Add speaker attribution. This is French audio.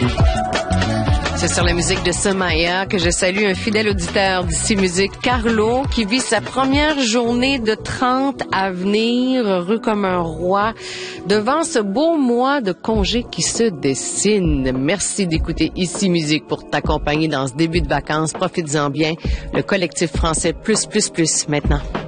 Speaker 1: C'est sur la musique de Somaya que je salue un fidèle auditeur d'ici Musique, Carlo, qui vit sa première journée de 30 à venir, heureux comme un roi, devant ce beau mois de congé qui se dessine. Merci d'écouter Ici Musique pour t'accompagner dans ce début de vacances. Profites-en bien. Le collectif français Plus maintenant.